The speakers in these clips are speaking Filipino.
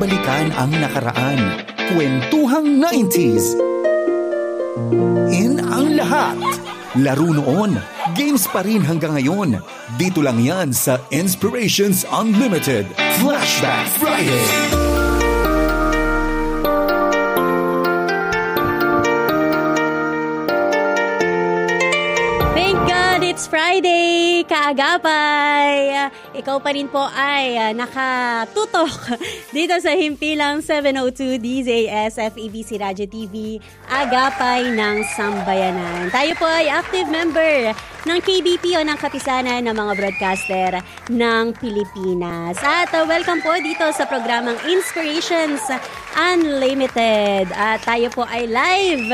balikan ang nakaraan. Kwentuhang 90s. In ang lahat. Laro noon, games pa rin hanggang ngayon. Dito lang yan sa Inspirations Unlimited Flashback Friday. It's Friday, kaagapay. Ikaw pa rin po ay nakatutok dito sa himpilang 702 DZAS FEBC Radio TV, Agapay ng Sambayanan. Tayo po ay active member ng KBP o ng Kapisanan ng mga broadcaster ng Pilipinas. At welcome po dito sa programang Inspirations Unlimited. At tayo po ay live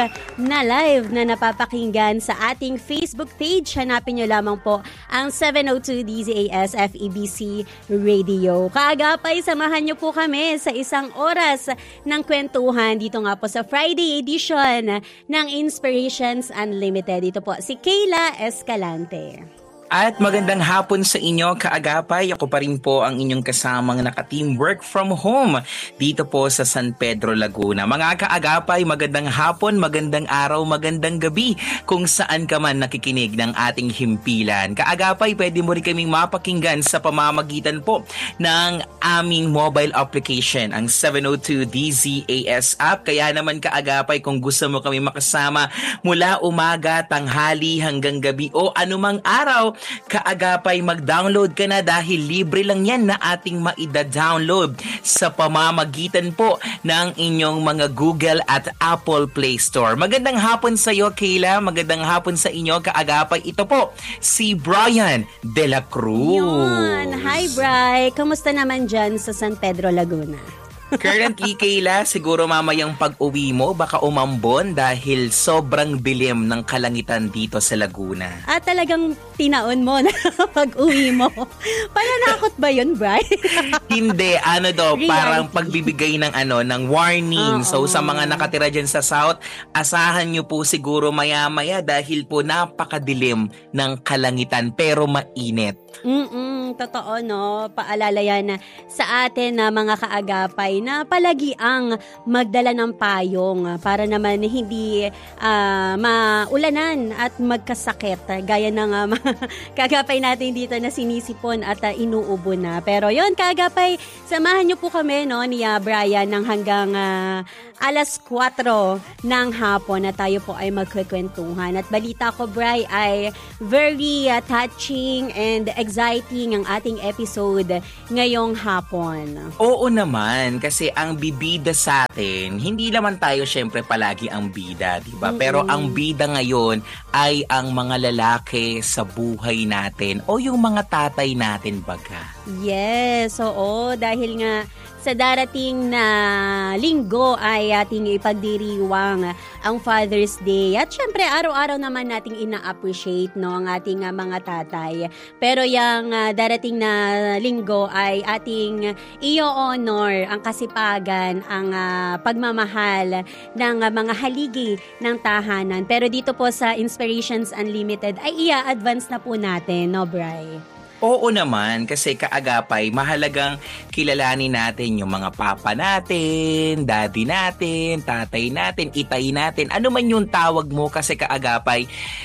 na napapakinggan sa ating Facebook page. Hanapin nyo lamang po ang 702 DZAS FEBC Radio. Kaagapay, samahan nyo po kami sa isang oras ng kwentuhan dito nga po sa Friday edition ng Inspirations Unlimited. Dito po si Kayla Escalante. At magandang hapon sa inyo, kaagapay. Ako pa rin po ang inyong kasamang naka-team work from home dito po sa San Pedro, Laguna. Mga kaagapay, magandang hapon, magandang araw, magandang gabi kung saan ka man nakikinig ng ating himpilan. Kaagapay, pwede mo rin kaming mapakinggan sa pamamagitan po ng aming mobile application, ang 702 DZAS app. Kaya naman kaagapay, kung gusto mo kami makasama mula umaga, tanghali hanggang gabi o anumang araw, kaagapay, mag-download ka na dahil libre lang yan na ating maida-download sa pamamagitan po ng inyong mga Google at Apple Play Store. Magandang hapon sa iyo, Kayla. Magandang hapon sa inyo, kaagapay. Ito po, si Brian De La Cruz. Yun. Hi, Bri. Kamusta naman dyan sa San Pedro, Laguna? Currently, Kayla, siguro mamayang pag-uwi mo, baka umambon dahil sobrang dilim ng kalangitan dito sa Laguna. At talagang tinaon mo na pag-uwi mo. Pananakot ba yun, Bri? Hindi, parang pagbibigay ng warning. So sa mga nakatira dyan sa South, asahan nyo po siguro maya-maya dahil po napakadilim ng kalangitan pero mainit. Totoo, no? Paalala yan sa atin na mga kaagapay na palagi ang magdala ng payong para naman hindi maulanan at magkasakit gaya ng kaagapay natin dito na sinisipon at inuubo na. Pero yon, kaagapay, samahan niyo po kami, no, ni Brian ng hanggang alas 4 ng hapon na tayo po ay magkukwentuhan. At balita ko, Bri, ay very touching and exciting ang ating episode ngayong hapon. Oo naman, kasi ang bibida sa atin, hindi naman tayo syempre palagi ang bida, diba? Pero ang bida ngayon ay ang mga lalaki sa buhay natin o yung mga tatay natin baga. Yes, oo, dahil nga sa darating na linggo ay ating ipagdiriwang ang Father's Day. At syempre, araw-araw naman nating ina-appreciate, no, ang ating mga tatay. Pero yung darating na linggo ay ating i-honor ang kasipagan, ang pagmamahal ng mga haligi ng tahanan. Pero dito po sa Inspirations Unlimited ay i-advance na po natin, no, Bri? Oo naman, kasi kaagapay, mahalagang kilalanin natin yung mga papa natin, daddy natin, tatay natin, itay natin, ano man yung tawag mo, kasi kaagapay,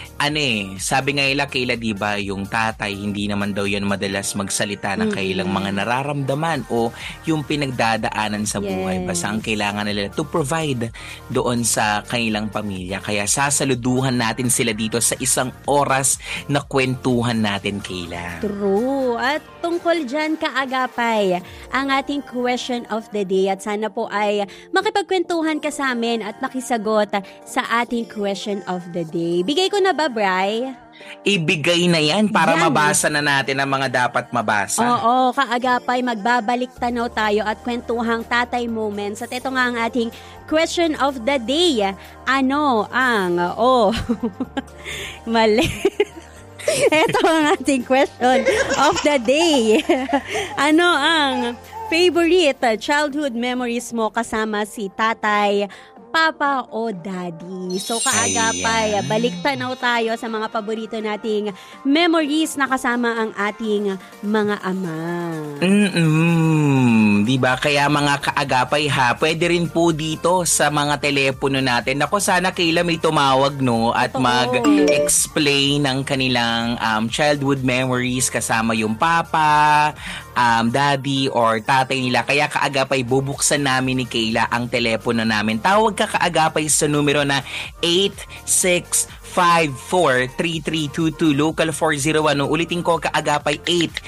sabi nga nila, Kayla, diba, yung tatay, hindi naman daw yan madalas magsalita ng kailang mga nararamdaman o yung pinagdadaanan sa buhay. Yes. Basta ang kailangan nila to provide doon sa kanilang pamilya. Kaya sasaluduhan natin sila dito sa isang oras na kwentuhan natin, Kayla. True. At tungkol dyan, kaagapay, ang ating question of the day. At sana po ay makipagkwentuhan ka sa amin at makisagot sa ating question of the day. Bigay ko na ba, Bri? Ibigay na yan para mabasa na natin ang mga dapat mabasa. Oo, kaagapay, magbabalik tanaw tayo at kwentuhang tatay moments. At ito nga ang ating question of the day. Ano ang... mali. Ito ang ating question of the day. Ano ang favorite childhood memories mo kasama si tatay, Papa o Daddy. So kaagapay, balik tanaw tayo sa mga paborito nating memories na kasama ang ating mga ama. Diba? Kaya mga kaagapay pwede rin po dito sa mga telepono natin. Ako sana Kayla may tumawag at mag-explain ng kanilang childhood memories kasama yung papa, daddy or tatay nila. Kaya kaagapay bubuksan namin ni Kayla ang telepono namin. Tawag ka kaagapay sa numero na 8654-3322 local 401. Ulitin ko kaagapay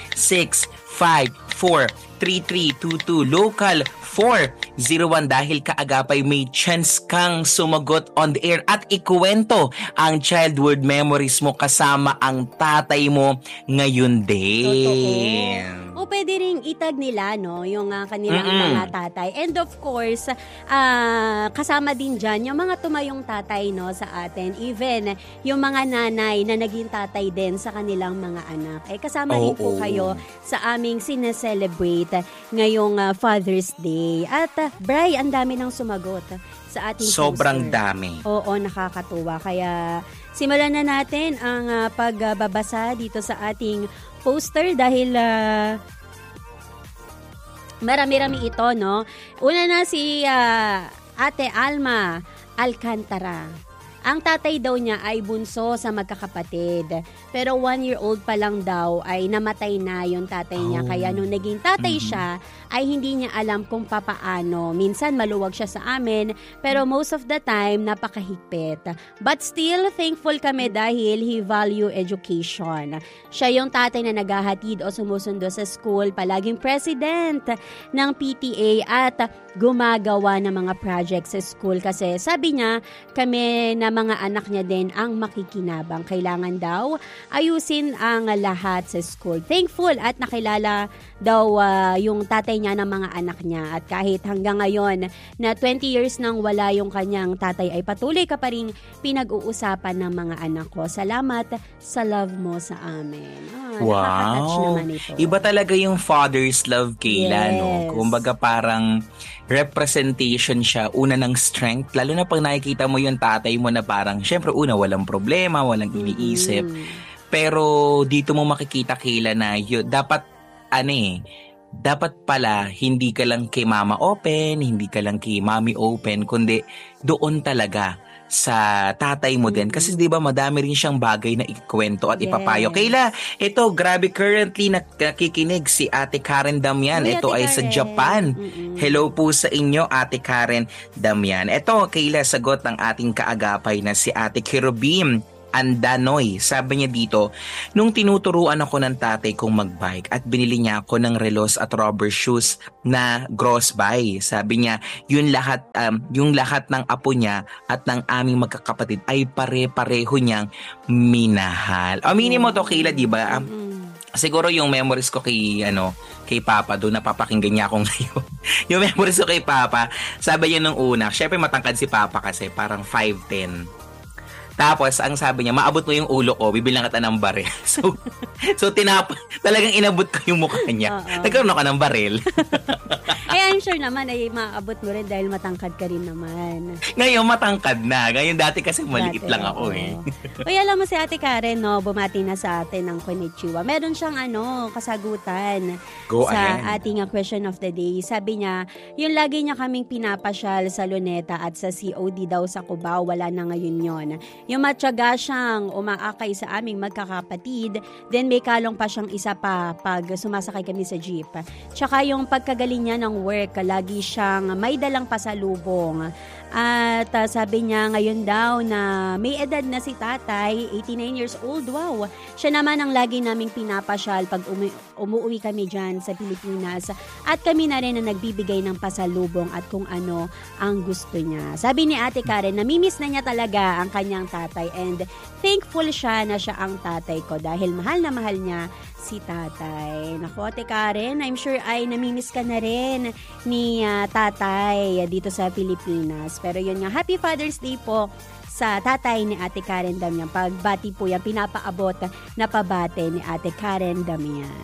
8654-3322 local 401 dahil kaagapay may chance kang sumagot on the air at ikuwento ang childhood memories mo kasama ang tatay mo ngayon din. O pwede ring itag nila yung kanilang mga tatay. And of course, kasama din dyan yung mga tumayong tatay sa atin. Even yung mga nanay na naging tatay din sa kanilang mga anak. Kasama din po kayo sa aming sineselebrate ngayong Father's Day. At Bri, ang dami nang sumagot sa ating sobrang poster. Dami. Oo, nakakatuwa. Kaya simulan na natin ang pagbabasa dito sa ating poster dahil marami-rami ito, Una na si Ate Alma Alcantara. Ang tatay daw niya ay bunso sa magkakapatid. Pero 1-year-old pa lang daw ay namatay na yung tatay niya. Kaya nung naging tatay siya, ay hindi niya alam kung papaano. Minsan maluwag siya sa amin, pero most of the time, napakahigpit. But still, thankful kami dahil he value education. Siya yung tatay na naghahatid o sumusundo sa school, palaging president ng PTA at gumagawa ng mga projects sa school. Kasi sabi niya, kami na mga anak niya din ang makikinabang. Kailangan daw ayusin ang lahat sa school. Thankful at nakilala daw yung tatay niya ng mga anak niya. At kahit hanggang ngayon na 20 years nang wala yung kanyang tatay ay patuloy ka pa rin pinag-uusapan ng mga anak ko. Salamat sa love mo sa amin. Wow! Iba talaga yung father's love, Kayla, Kumbaga parang representation siya, una ng strength, lalo na pag nakikita mo yung tatay mo na parang, syempre una, walang problema, walang iniisip. Pero dito mo makikita, Kayla, na dapat, dapat pala, hindi ka lang kay mama open, hindi ka lang kay mommy open, kundi doon talaga sa tatay mo din. Kasi di ba madami rin siyang bagay na ikwento at ipapayo. Kayla, ito, grabe currently nakikinig si Ate Karen Damian. Ito ay sa Japan. Hello po sa inyo, Ate Karen Damian. Ito, Kayla, sagot ng ating kaagapay na si Ate Kirobim Andanoy. Sabi niya dito, nung tinuturuan ako ng tatay kong magbike at binili niya ako ng relos at rubber shoes na gross buy. Sabi niya, yung lahat ng apo niya at ng aming magkakapatid ay pare-pareho niyang minahal. Aminin mo to, Kayla, di ba? Siguro yung memories ko kay Papa doon, napapakinggan niya ako ngayon. Yung memories ko kay Papa, sabi niya nung una, syempre matangkad si Papa kasi parang 5'10". Tapos, ang sabi niya, maabot mo yung ulo ko, bibilang kita ng baril. So talagang inabot ko yung mukha niya. Nagkaroon ako ng baril. I'm sure naman ay maabot mo rin dahil matangkad ka rin naman. Ngayon, matangkad na. Ngayon, dati kasi maliit lang ako Uy, alam mo si Ate Karen, bumati na sa atin ng konnichiwa. Meron siyang kasagutan sa ating question of the day. Sabi niya, yung lagi niya kaming pinapasyal sa Luneta at sa COD daw sa Cubao, wala na ngayon yon. Yung matyaga siyang umaakay sa aming magkakapatid, then may kalong pa siyang isa pa pag sumasakay kami sa jeep. Tsaka yung pagkagaling niya ng work, lagi siyang may dalang pasalubong. At sabi niya ngayon daw na may edad na si tatay, 89 years old, wow. Siya naman ang lagi naming pinapasyal pag umuwi kami dyan sa Pilipinas. At kami na rin na nagbibigay ng pasalubong at kung ano ang gusto niya. Sabi ni Ate Karen, namimiss na niya talaga ang kanyang tatay and thankful siya na siya ang tatay ko dahil mahal na mahal niya si tatay. Naku, Ate Karen, I'm sure ay namimiss ka na rin ni tatay dito sa Pilipinas. Pero yun nga, Happy Father's Day po sa tatay ni Ate Karen Damian. Pagbati po yan, pinapaabot na pabate ni Ate Karen Damian.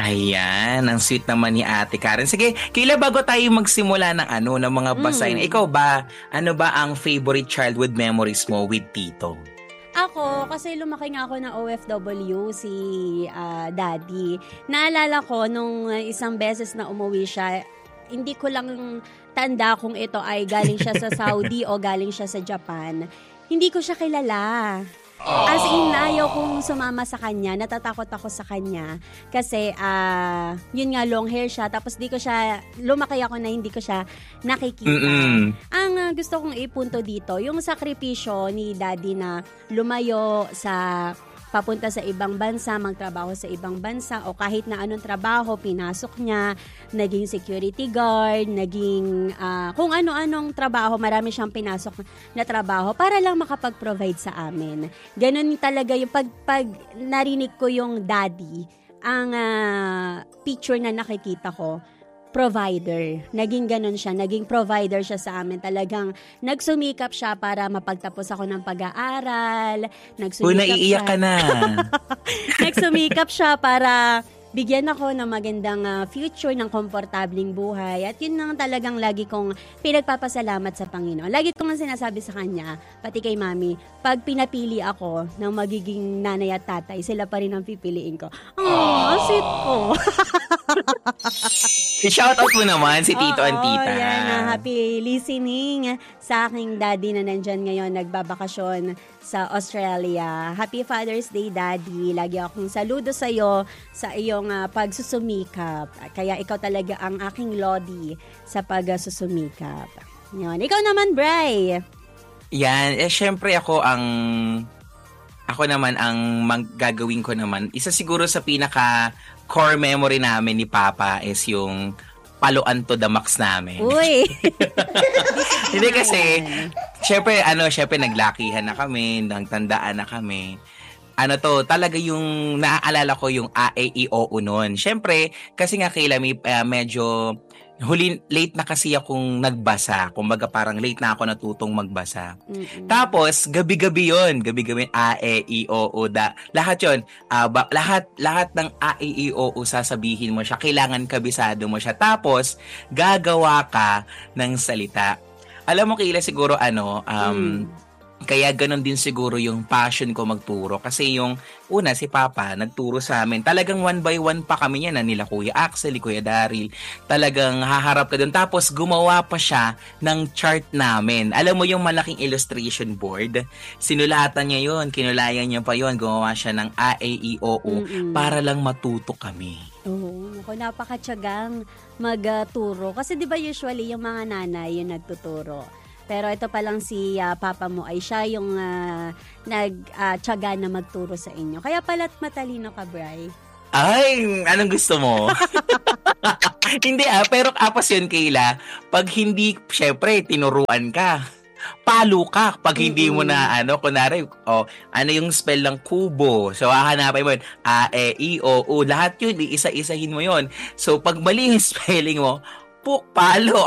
Ayan, ang sweet naman ni Ate Karen. Sige, Kayla, bago tayo magsimula ng mga basahin. Ikaw ba, ano ba ang favorite childhood memories mo with Tito? Ako, kasi lumaki nga ako na OFW, si Daddy. Naalala ko nung isang beses na umuwi siya, hindi ko lang tanda kung ito ay galing siya sa Saudi o galing siya sa Japan. Hindi ko siya kilala. As in, ayaw kong sumama sa kanya. Natatakot ako sa kanya. Kasi, yun nga, long hair siya. Tapos lumaki ako na hindi ko siya nakikita. Ang gusto kong ipunto dito, yung sakripisyo ni Daddy na lumayo papunta sa ibang bansa, magtrabaho sa ibang bansa, o kahit na anong trabaho, pinasok niya, naging security guard, naging kung ano-anong trabaho, marami siyang pinasok na trabaho para lang makapag-provide sa amin. Ganun talaga yung pag narinig ko yung Daddy, ang picture na nakikita ko, provider. Naging ganun siya. Naging provider siya sa amin. Talagang nagsumikap siya para mapagtapos ako ng pag-aaral. Naiiyak ka na. Nagsumikap siya para bigyan ako ng magandang future, ng komportabling buhay. At yun lang talagang lagi kong pinagpapasalamat sa Panginoon. Lagi kong sinasabi sa kanya, pati kay Mami, pag pinapili ako ng magiging nanay at tatay, sila pa rin ang pipiliin ko. Sweet ko. Shoutout mo naman si Tito and Tita. Yan, happy listening sa aking daddy na nandyan ngayon, nagbabakasyon sa Australia. Happy Father's Day, Daddy. Lagi akong saludo sa'yo sa iyong pagsusumikap. Kaya ikaw talaga ang aking lodi sa pagsusumikap. Yun. Ikaw naman, Bri. Yan. Syempre ako naman ang gagawin ko naman. Isa siguro sa pinaka core memory namin ni Papa is yung paluan to the max namin. Uy! Hindi kasi, syempre naglakihan na kami, nagtandaan na kami. Talaga yung naaalala ko yung AAEOU noon. Syempre, kasi nga Kayla, medyo late na kasi akong nagbasa. Kumbaga parang late na ako natutong magbasa. Mm-hmm. Tapos, gabi-gabi yun. Gabi-gabi AAEOU. Lahat yun. Lahat ng AAEOU sasabihin mo siya. Kailangan kabisado mo siya. Tapos, gagawa ka ng salita. Alam mo, Kayla, siguro kaya ganun din siguro yung passion ko magturo. Kasi yung una, si Papa, nagturo sa amin. Talagang one by one pa kami yan. Nila Kuya Axel, Kuya Daryl. Talagang haharap ka dun. Tapos gumawa pa siya ng chart namin. Alam mo yung malaking illustration board? Sinulatan niya yun. Kinulayan niya pa yun. Gumawa siya ng AAEOU para lang matuto kami. Oo, napakatyagang magturo. Kasi di ba usually yung mga nanay yung nagtuturo. Pero ito pa lang si Papa mo ay siya yung nagtiyaga na magturo sa inyo. Kaya pala't matalino ka, Bri. Ay, anong gusto mo? Hindi pero apos yun, Kayla. Pag hindi, syempre, tinuruan ka. Palo ka pag hindi mo na kunwari, ano yung spell ng kubo. So, hahanapin mo yun. A-E-I-O-U. Lahat yun, isa-isahin mo yun. So, pag mali yung spelling mo, palo.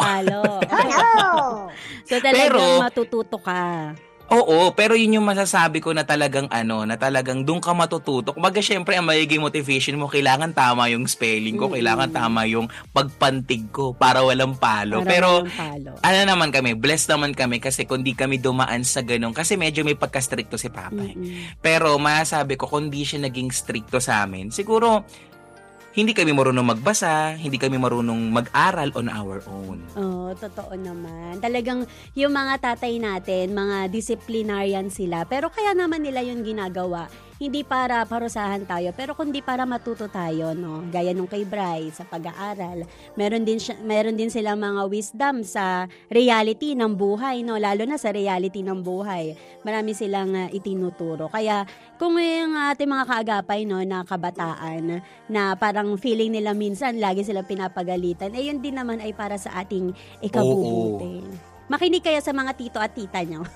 So talagang matututo ka. Oo, pero yun yung masasabi ko na talagang doon ka matututo. Kumbaga syempre ang magiging motivation mo, kailangan tama yung spelling ko, kailangan tama yung pagpantig ko para walang palo. Pero naman kami, blessed naman kami kasi kundi kami dumaan sa ganun. Kasi medyo may pagka-stricto si Papa. Pero masasabi ko, kundi siya naging stricto sa amin, siguro hindi kami marunong magbasa, hindi kami marunong mag-aral on our own. Totoo naman. Talagang yung mga tatay natin, mga disciplinarian sila. Pero kaya naman nila yung ginagawa. Hindi para parusahan tayo, pero kundi para matuto tayo, no? Gaya nung kay Bri sa pag-aaral. Meron din silang mga wisdom sa reality ng buhay, no? Lalo na sa reality ng buhay. Marami silang itinuturo. Kaya kung yung ating mga kaagapay, no, na kabataan, na parang feeling nila minsan lagi silang pinapagalitan, yun din naman ay para sa ating ikabubuti. Makinig kaya sa mga tito at tita nyo.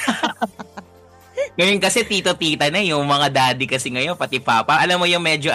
Ngayon kasi tito-tita na yung mga daddy kasi ngayon, pati Papa. Alam mo yung medyo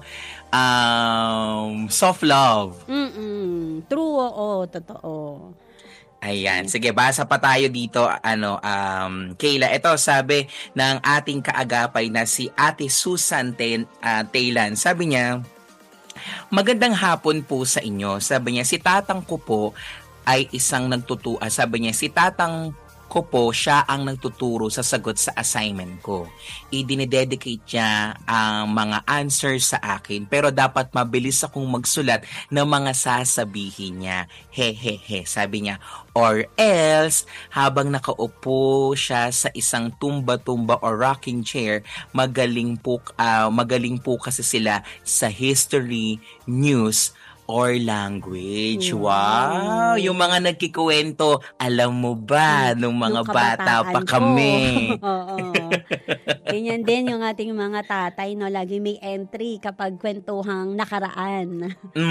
soft love. True, totoo. Ayan. Sige, basa pa tayo dito, Kayla. Ito, sabi ng ating kaagapay na si Ate Susan Taylan. Sabi niya, Magandang hapon po sa inyo. Sabi niya, si tatang ko po ay isang sabi niya, si tatang ko po, siya ang nagtuturo sa sagot sa assignment ko. Idinededicate niya ang mga answers sa akin, pero dapat mabilis akong magsulat ng mga sasabihin niya. Hehehe, sabi niya. Or else, habang nakaupo siya sa isang tumba-tumba or rocking chair, magaling po kasi sila sa history, news, or language. Wow! Yung mga nagkikwento, alam mo ba, nung mga bata pa kami. Oo. Ganyan din yung ating mga tatay, no? Lagi may entry kapag kwentuhang nakaraan.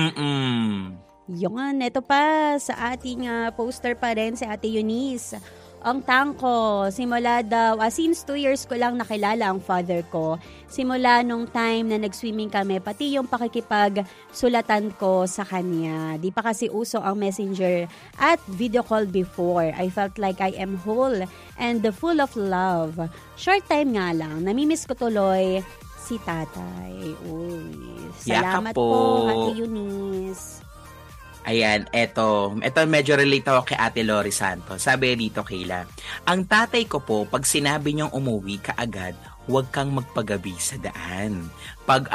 Yun, ito pa sa ating poster pa rin si Ate Eunice. Ang tangko, simula daw, since 2 years ko lang nakilala ang father ko. Simula nung time na nag-swimming kami, pati yung pakikipag-sulatan ko sa kanya. Di pa kasi uso ang messenger at video call before. I felt like I am whole and full of love. Short time nga lang, namimiss ko tuloy si tatay. Uy, salamat po, Ate Eunice. Ayan, eto medyo relate ako kay Ate Lori Santos. Sabi dito, Kayla, ang tatay ko po, pag sinabi niyong umuwi ka agad, huwag kang magpagabi sa daan. Pag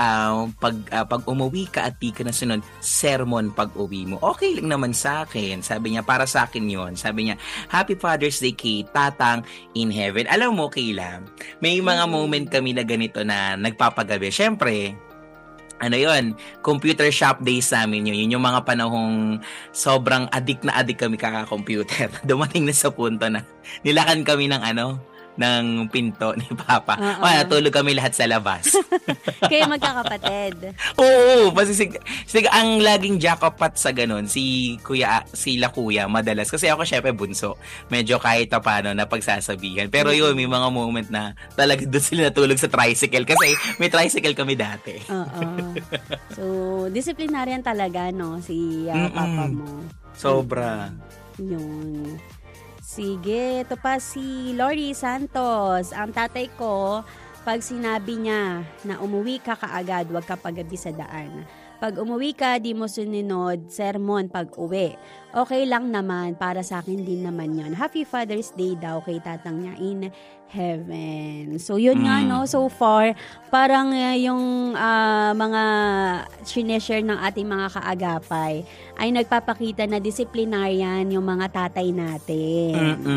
umuwi ka at di ka nasunod, sermon pag uwi mo. Okay lang naman sa akin. Sabi niya, para sa akin yon. Sabi niya, Happy Father's Day kay Tatang in Heaven. Alam mo, Kayla, may mga moment kami na ganito na nagpapagabi. Siyempre, computer shop days namin yun. Yun yung mga panahong sobrang addict kami kaka-computer. Dumating na sa punto na nilakan kami ng pinto ni Papa. Natulog kami lahat sa labas. Kayo magkakapatid. Oo, kasi ang laging jackpot sa ganun, sila kuya madalas. Kasi ako syempre bunso. Medyo kahit paano na pagsasabihan. Pero yun, may mga moment na talaga doon sila natulog sa tricycle. Kasi may tricycle kami dati. Oo. So, disciplinarian talaga, no? Si Papa mo. Sobra. Yun. Sige, ito pa si Lori Santos. Ang tatay ko, pag sinabi niya na umuwi ka kaagad, huwag ka pagabi sa daan. Pag umuwi ka, di mo suninod, sermon pag uwi. Okay lang naman, para sa akin din naman yon. Happy Father's Day daw kay tatang niya in heaven. So yun nga, no, so far, parang yung mga sineshare ng ating mga kaagapay ay nagpapakita na disciplinarian yung mga tatay natin.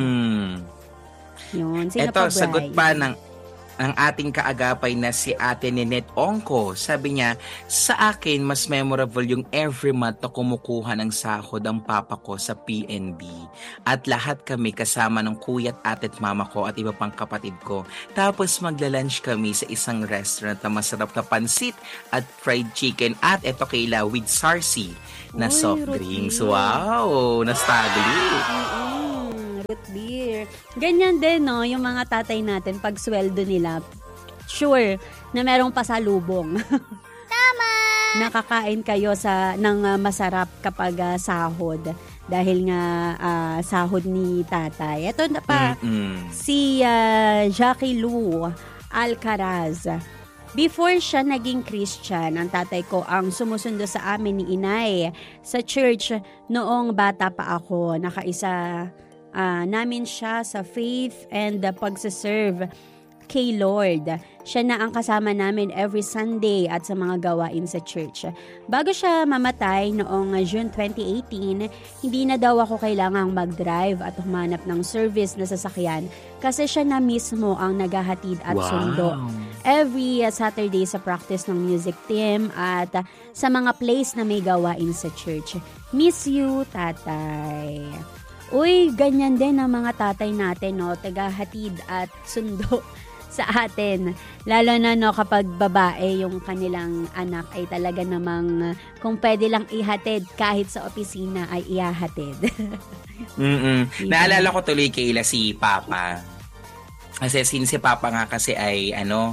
Yun, sino ito, pa, Bri? sagot pa ng ating kaagapay na si Ate Ninette Ongko. Sabi niya, sa akin, mas memorable yung every month na kumukuha ng sahod ang papa ko sa PNB. At lahat kami kasama ng kuya at ate at mama ko at iba pang kapatid ko. Tapos magla-lunch kami sa isang restaurant na masarap na pansit at fried chicken at eto Kayla with sarsi na soft drinks. Wow! Nostalgic! Root beer. Ganyan din, no, yung mga tatay natin, pag sweldo nila, sure na merong pasalubong. Tama! Nakakain kayo ng masarap kapag sahod. Dahil nga sahod ni tatay. Ito na pa, si Jackie Lou Alcaraz. Before siya naging Christian, ang tatay ko ang sumusundo sa amin ni inay sa church noong bata pa ako. Nakaisa namin siya sa faith and pagsaserve kay Lord. Siya na ang kasama namin every Sunday at sa mga gawain sa church. Bago siya mamatay noong June 2018, hindi na daw ako kailangang mag-drive at humanap ng service na sasakyan kasi siya na mismo ang naghahatid at sundo. Every Saturday sa practice ng music team at sa mga place na may gawain sa church. Miss you, tatay. Uy, ganyan din ang mga tatay natin, no? Tagahatid at sundo sa atin. Lalo na, no, kapag babae yung kanilang anak ay talaga namang kung pwede lang ihatid kahit sa opisina ay ihahatid. Naalala ko tuloy Kayla si Papa. Kasi since si Papa nga kasi ay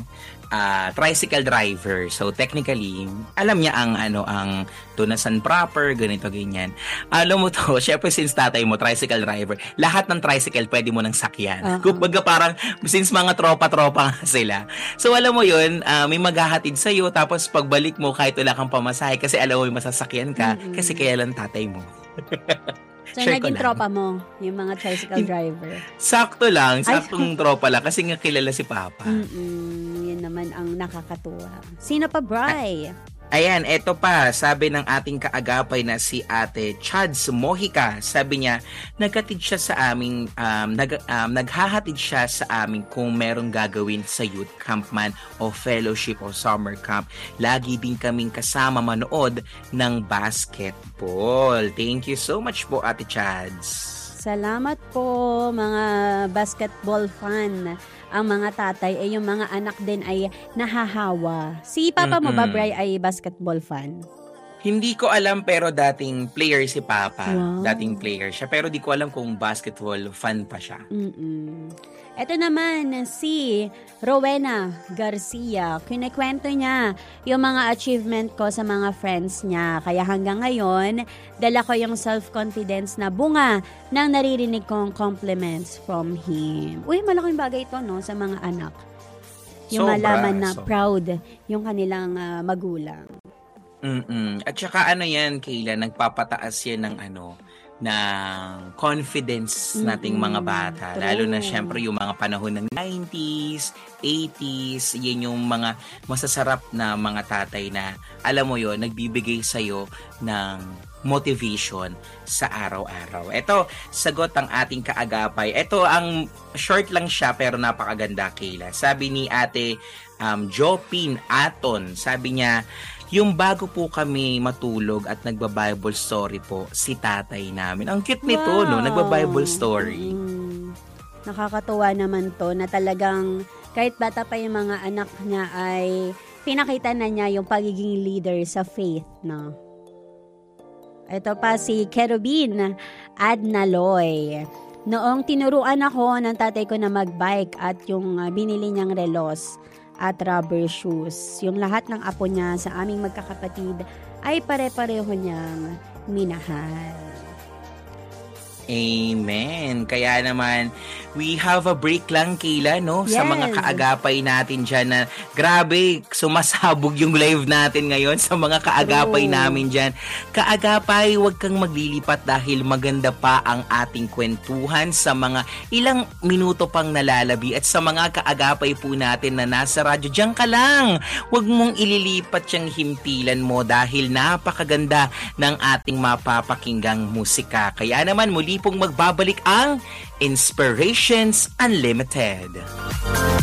tricycle driver. So technically, alam niya ang tunasan proper, ganito ganyan. Alam mo to, syempre since tatay mo tricycle driver, lahat ng tricycle pwede mo nang sakyan. Kumbaga parang since mga tropa-tropa sila. So alam mo 'yun, may maghahatid sa iyo tapos pagbalik mo kahit wala kang pamasahe kasi alam mo may masasakyan ka kasi kaya lang tatay mo. So, naging tropa mo, yung mga tricycle driver? Sakto lang, saktong tropa lang kasi nga kilala si Papa. Yun naman ang nakakatuwa. Sino pa, Bri? Ayan, eto pa, sabi ng ating kaagapay na si Ate Chads Mojica. Sabi niya, naghatid siya sa aming, naghahatid siya sa amin kung merong gagawin sa youth camp man o fellowship o summer camp. Lagi din kaming kasama manood ng basketball. Thank you so much po, Ate Chads. Salamat po, mga basketball fan. Ang mga tatay ay yung mga anak din ay nahahawa. Si Papa mo ba, Bri, ay basketball fan? Hindi ko alam pero dating player si Papa. Wow. Dating player siya pero di ko alam kung basketball fan pa siya. Ito naman si Rowena Garcia. Kinikwento niya yung mga achievement ko sa mga friends niya. Kaya hanggang ngayon, dala ko yung self-confidence na bunga ng naririnig kong compliments from him. Uy, malaking bagay ito, no, sa mga anak. Yung malaman na proud yung kanilang magulang. At saka yan, Kayla, nagpapataas yan ng ng confidence nating mga bata. True. Lalo na syempre yung mga panahon ng 90s, 80s, yan yung mga masasarap na mga tatay na, alam mo yon, nagbibigay sa'yo ng motivation sa araw-araw. Ito, sagot ang ating kaagapay. Ito, ang short lang siya pero napakaganda, Kayla. Sabi ni Ate Jopin Aton, sabi niya, yung bago po kami matulog at nagba-Bible story po, si tatay namin. Ang cute nito, no? Nagba-Bible story. Nakakatuwa naman to na talagang kahit bata pa yung mga anak niya ay pinakita na niya yung pagiging leader sa faith, no? Ito pa si Kerubin Adnaloy. Noong tinuruan ako ng tatay ko na magbike at yung binili niyang relos at rubber shoes. Yung lahat ng apo niya sa aming magkakapatid ay pare-pareho niyang minahal. Amen. Kaya naman, we have a break lang, Kayla, no? Yes. Sa mga kaagapay natin dyan na grabe, sumasabog yung live natin ngayon sa mga kaagapay namin dyan. Kaagapay, huwag kang maglilipat dahil maganda pa ang ating kwentuhan sa mga ilang minuto pang nalalabi at sa mga kaagapay po natin na nasa radyo. Diyan ka lang. Huwag mong ililipat yung himpilan mo dahil napakaganda ng ating mapapakinggang musika. Kaya naman, muli pong magbabalik ang Inspirations Unlimited.